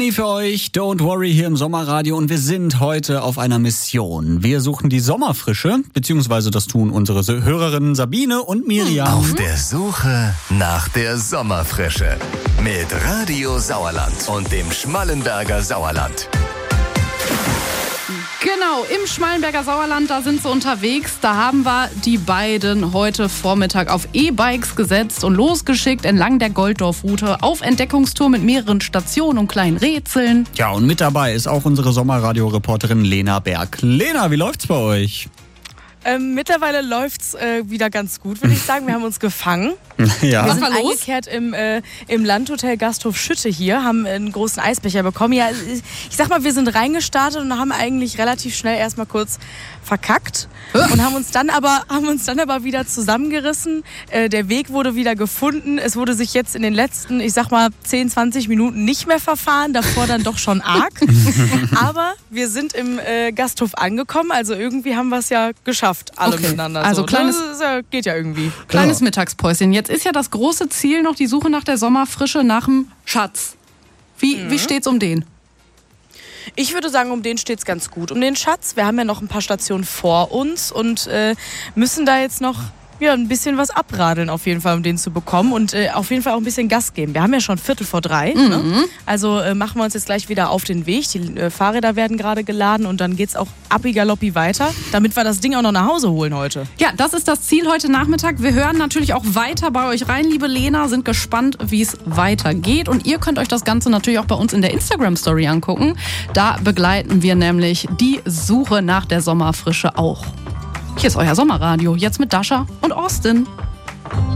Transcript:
Johnny für euch, Don't Worry hier im Sommerradio und wir sind heute auf einer Mission. Wir suchen die Sommerfrische, beziehungsweise das tun unsere Hörerinnen Sabine und Miriam. Auf der Suche nach der Sommerfrische mit Radio Sauerland und dem Schmallenberger Sauerland. Genau, im Schmallenberger Sauerland, da sind sie unterwegs. Da haben wir die beiden heute Vormittag auf E-Bikes gesetzt und losgeschickt entlang der Golddorfroute auf Entdeckungstour mit mehreren Stationen und kleinen Rätseln. Ja, und mit dabei ist auch unsere Sommerradio-Reporterin Lena Berg. Lena, wie läuft's bei euch? Mittlerweile läuft's wieder ganz gut, würde ich sagen. Wir haben uns gefangen. Ja. Wir sind eingekehrt im Landhotel Gasthof Schütte hier, haben einen großen Eisbecher bekommen. Ja, ich sag mal, wir sind reingestartet und haben eigentlich relativ schnell erstmal kurz verkackt und haben uns dann aber wieder zusammengerissen. Der Weg wurde wieder gefunden. Es wurde sich jetzt in den letzten, ich sag mal, 10, 20 Minuten nicht mehr verfahren. Davor dann doch schon arg. Aber wir sind im Gasthof angekommen. Also irgendwie haben wir es ja geschafft, alle miteinander. Also kleines, geht ja irgendwie. Kleines Mittagspäuschen. Jetzt ist ja das große Ziel noch die Suche nach der Sommerfrische, nach dem Schatz. Wie steht's um den? Ich würde sagen, um den steht's ganz gut. Um den Schatz. Wir haben ja noch ein paar Stationen vor uns und müssen da jetzt noch ein bisschen was abradeln auf jeden Fall, um den zu bekommen und auf jeden Fall auch ein bisschen Gas geben. Wir haben ja schon 2:45, ne? Also machen wir uns jetzt gleich wieder auf den Weg. Die Fahrräder werden gerade geladen und dann geht's auch appigaloppi weiter, damit wir das Ding auch noch nach Hause holen heute. Ja, das ist das Ziel heute Nachmittag. Wir hören natürlich auch weiter bei euch rein, liebe Lena, sind gespannt, wie es weitergeht und ihr könnt euch das Ganze natürlich auch bei uns in der Instagram-Story angucken. Da begleiten wir nämlich die Suche nach der Sommerfrische auch. Hier ist euer Sommerradio, jetzt mit Dasha und Austin.